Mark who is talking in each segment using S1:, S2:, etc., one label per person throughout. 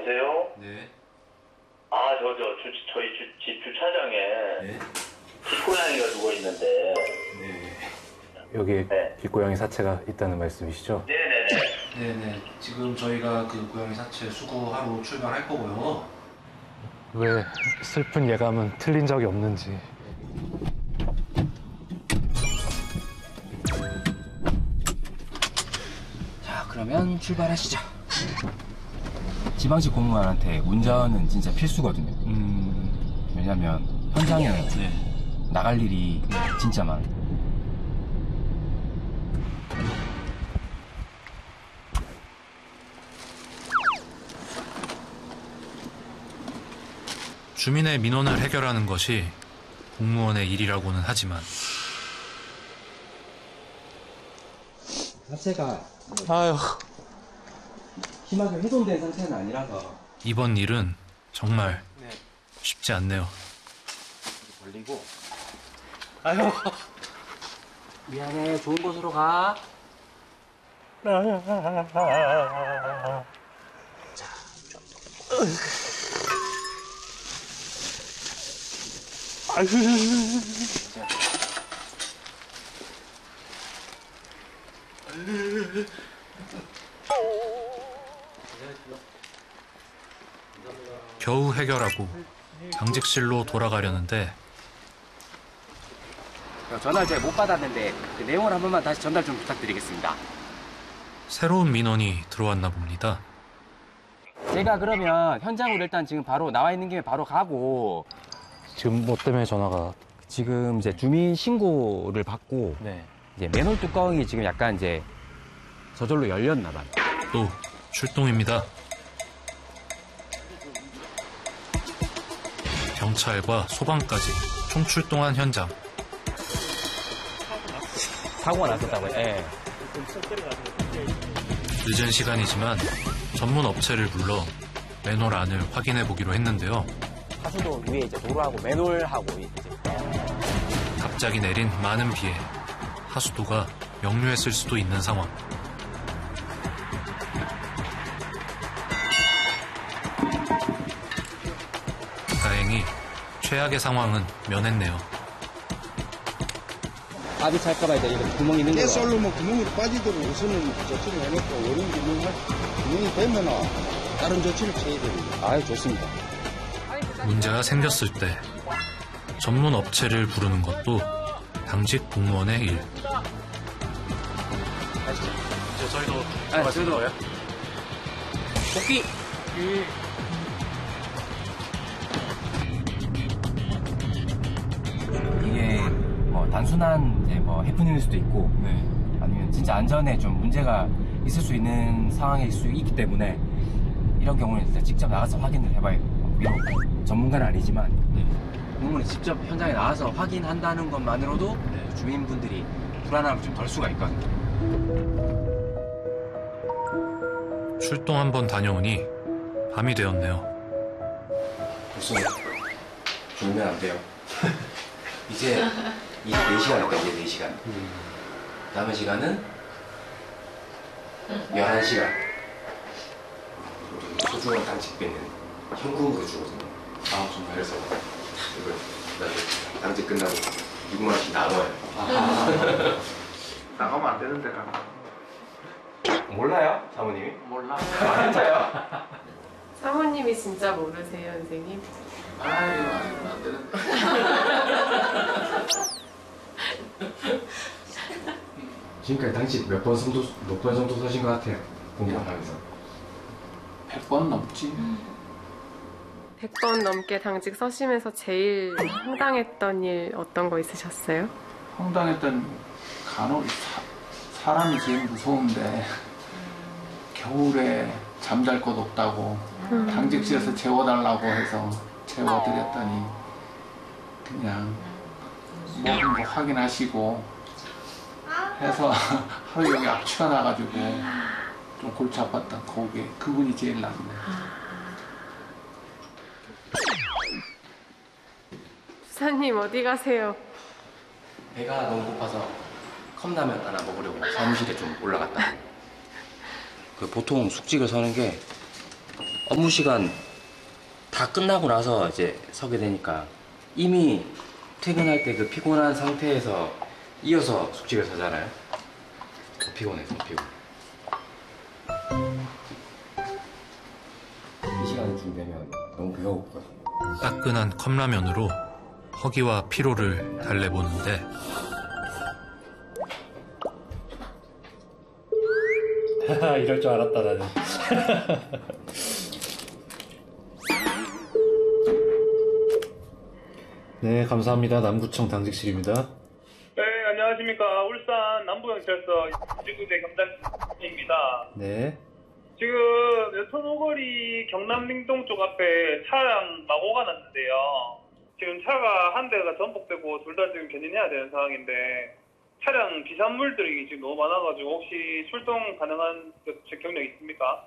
S1: 여보세요?
S2: 네.
S1: 저희 집 주차장에
S2: 네.
S1: 길고양이가 누워 있는데.
S2: 네.
S3: 여기 길고양이 사체가 있다는 말씀이시죠?
S1: 네네네.
S2: 네네. 지금 저희가 그 고양이 사체 수거하러 출발할 거고요.
S3: 왜 슬픈 예감은 틀린 적이 없는지.
S4: 자, 그러면 출발하시죠. 지방직 공무원한테 운전은 진짜 필수거든요. 왜냐면 현장에 나갈 일이 진짜 많아요.
S5: 주민의 민원을 해결하는 것이 공무원의 일이라고는 하지만
S4: 사체가 심하게 훼손된 상태는 아니라서
S5: 이번 일은 정말 쉽지 않네요.
S4: 걸리고 아유 미안해. 좋은 곳으로 가.
S5: 겨우 해결하고 당직실로 돌아가려는데
S4: 전화 제가 못 받았는데 그 내용을 한 번만 다시 전달 좀 부탁드리겠습니다.
S5: 새로운 민원이 들어왔나 봅니다.
S4: 제가 그러면 현장으로 일단 지금 바로 나와 있는 김에 바로 가고.
S3: 지금 뭐 때문에 전화가?
S4: 지금 이제 주민 신고를 받고 이제 맨홀 뚜껑이 지금 약간 이제 저절로 열렸나 봐요.
S5: 또 출동입니다. 경찰과 소방까지 총출동한 현장.
S4: 사고가 났었다고요? 예.
S5: 늦은 시간이지만 전문 업체를 불러 맨홀 안을 확인해 보기로 했는데요.
S4: 하수도 위에 이제 도로하고 맨홀하고 이제.
S5: 갑자기 내린 많은 비에 하수도가 역류했을 수도 있는 상황. 다행히 최악의 상황은 면했네요.
S4: 압이 찰까봐 이제 이렇게 구멍이 있는 거야.
S6: 깨솔로 뭐 구멍으로 빠지도록 우선은 조치를 해놓고 원인 구멍이 되면 다른 조치를 취해야 됩니다.
S4: 아유, 좋습니다.
S5: 문제가 생겼을 때 전문 업체를 부르는 것도 당직 공무원의 일.
S4: 저희도 복귀. 이게 뭐 단순한 이제 뭐 해프닝일 수도 있고, 아니면 진짜 안전에 좀 문제가 있을 수 있는 상황일 수 있기 때문에 이런 경우는 진짜 직접 나가서 확인을 해봐야 돼요. 전문가는 아니지만 공무원이 직접 현장에 나와서 확인한다는 것만으로도 주민분들이 불안함을 좀 덜 수가 있거든요.
S5: 출동 한번 다녀오니 밤이 되었네요.
S4: 벌써 졸면 안 돼요. 이제 4시간이니까 이제 4시간. 남은 시간은 11시간. 소중한 당직비는 현금으로 주거든요. 정말. 그래서 이걸 나중에 당직 끝나고 6만 원씩 나눠요.
S6: 나가면 안 되는데 가.
S4: 몰라요? 사모님이?
S7: 몰라.
S4: 진짜요?
S7: 사모님이 진짜 모르세요, 선생님?
S2: 안 되는데.
S4: 지금까지 당직 몇 번 정도 서신 것 같아요? 공부하면서.
S7: 100번 넘지. 100번 넘게 당직 서시면서 제일 황당했던 일 어떤 거 있으셨어요?
S8: 황당했던 간혹 사람이 제일 무서운데 겨울에 잠잘 곳 없다고 당직실에서 재워달라고 해서 재워드렸더니 그냥 뭐 확인하시고 해서 하루 여기 악취가 나가지고 좀 골치 아팠던 그분이 제일 낫네요.
S7: 부사님 어디 가세요?
S4: 배가 너무 고파서 컵라면 하나 먹으려고 사무실에 좀 올라갔다. 보통 숙직을 서는 게 업무 시간 다 끝나고 나서 이제 서게 되니까 이미 퇴근할 때 그 피곤한 상태에서 이어서 숙직을 서잖아요. 더 피곤해서 피곤. 이 시간쯤 되면 너무 배고프거든요.
S5: 따끈한 컵라면으로 허기와 피로를 달래보는데
S3: 이럴 줄 알았다 나는. 네, 감사합니다. 남구청 당직실입니다.
S9: 네, 안녕하십니까. 울산 남부경찰서 지구대 경장입니다.
S3: 네.
S9: 지금 여천오거리 경남림동 쪽 앞에 차량 마고가 났는데요. 지금 차가 한 대가 전복되고 둘 다 지금 견인해야 되는 상황인데 차량 비산물들이 지금 너무 많아가지고 혹시 출동 가능한 경력 있습니까?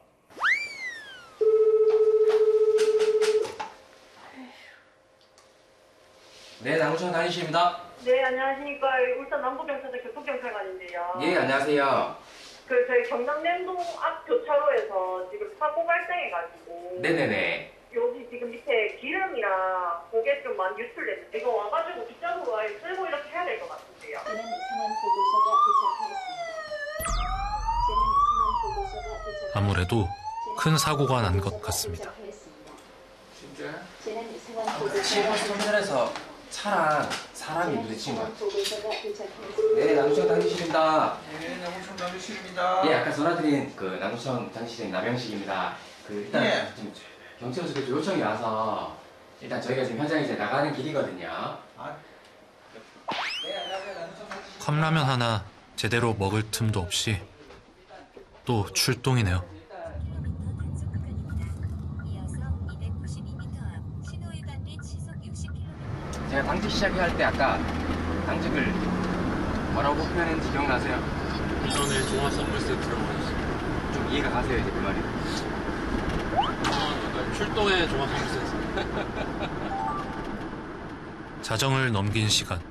S4: 네, 남구청 당직실입니다.
S10: 네, 안녕하십니까. 울산 남부경찰서 교통경찰관인데요.
S4: 예, 안녕하세요.
S10: 저희 경남림동 앞 교차로에서 지금 사고 발생해가지고.
S4: 네네네.
S10: 여기 지금 밑에 기름이랑 고개 좀 많이 유출됐는데 이거 와가지고 빗자루로 아예 쓸고 이렇게 해야 될 것 같은데요.
S5: 아무래도 큰 사고가 난 것 같습니다.
S8: 진짜?
S4: 시외버스 터미널에서 차랑 사람이 부딪힌 것 같아요. 네, 남구청 당직실입니다.
S8: 네, 남구청 당직실입니다.
S4: 예, 아까 전화드린 그 남구청 당직실인 남영식입니다. 그 일단
S8: 예.
S4: 지금 경찰서 요청이 와서 일단 저희가 지금 현장에 이제 나가는 길이거든요. 네, 안녕하세요. 남구청 당직실.
S5: 컵라면 하나 제대로 먹을 틈도 없이 또 출동이네요.
S4: 제가 당직 시작할 때 아까 당직을 뭐라고 표현했는지 기억나세요?
S2: 이전에 종합 선물 세트라고 했어요.
S4: 좀 이해가 가세요, 이제 그 말이?
S2: 출동에 종합 선물 세트.
S5: 자정을 넘긴 시간.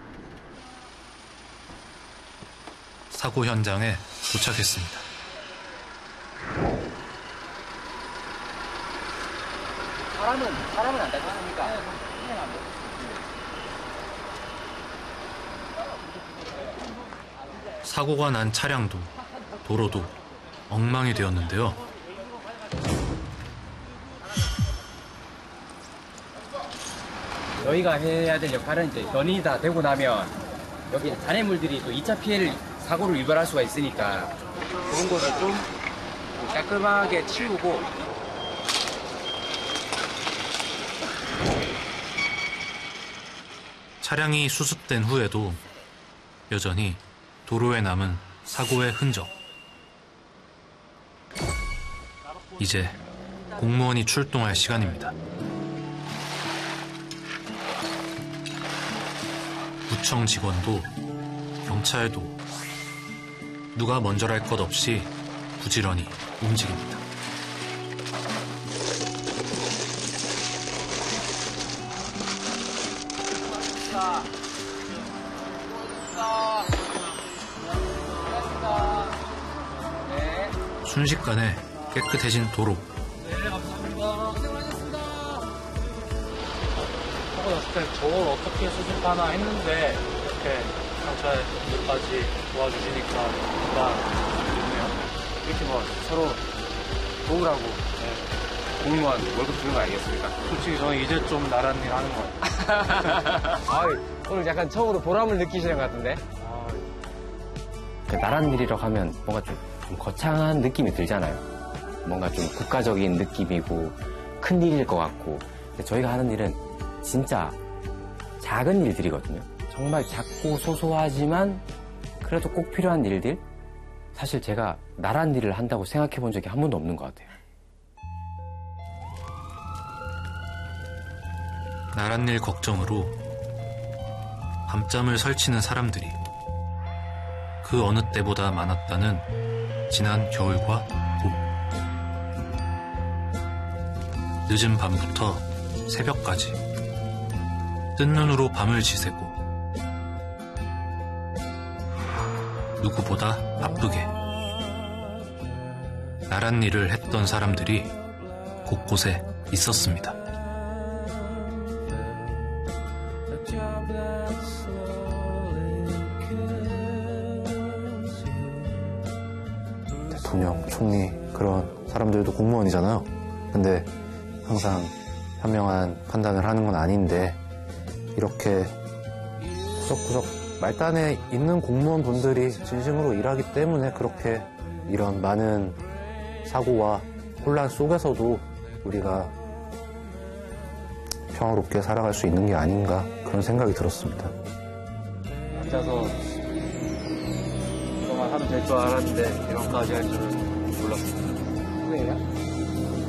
S5: 사고 현장에 도착했습니다.
S4: 사람은 안 다쳤습니까?
S5: 사고가 난 차량도 도로도 엉망이 되었는데요.
S4: 저희가 해야 될 역할은 이제 견인이 다 되고 나면 여기 잔해물들이 또 2차 피해를 사고를 유발할 수가 있으니까 그런 것을 좀 깔끔하게 치우고
S5: 차량이 수습된 후에도 여전히 도로에 남은 사고의 흔적. 이제 공무원이 출동할 시간입니다. 구청 직원도 경찰도 누가 먼저랄 것 없이 부지런히 움직입니다. 순식간에 깨끗해진 도로.
S3: 네, 감사합니다. 고생하셨습니다. 하고 났을 때 저걸 어떻게 수습하나 했는데 이렇게 경찰분들까지 도와주시니까 금방 좋네요.
S4: 이렇게 뭐 서로 도우라고 공무원 월급 주는 거 아니겠습니까?
S3: 솔직히 저는 이제 좀 나란 일 하는 것 같아요.
S4: 오늘 약간 처음으로 보람을 느끼시는 것 같은데? 나란 일이라고 하면 뭔가 좀 거창한 느낌이 들잖아요. 뭔가 좀 국가적인 느낌이고 큰 일일 것 같고. 근데 저희가 하는 일은 진짜 작은 일들이거든요. 정말 작고 소소하지만 그래도 꼭 필요한 일들? 사실 제가 나란 일을 한다고 생각해 본 적이 한 번도 없는 것 같아요.
S5: 나란 일 걱정으로 밤잠을 설치는 사람들이 그 어느 때보다 많았다는 지난 겨울과 봄. 늦은 밤부터 새벽까지 뜬 눈으로 밤을 지새고 누구보다 바쁘게 나란 일을 했던 사람들이 곳곳에 있었습니다.
S11: 대통령, 총리 그런 사람들도 공무원이잖아요. 근데 항상 현명한 판단을 하는 건 아닌데 이렇게 구석구석 말단에 있는 공무원분들이 진심으로 일하기 때문에 그렇게 이런 많은 사고와 혼란 속에서도 우리가 평화롭게 살아갈 수 있는 게 아닌가 그런 생각이 들었습니다.
S3: 앉아서 이거만 하면 될 줄 알았는데 이런까지 할 줄은 몰랐습니다.
S4: 후회야?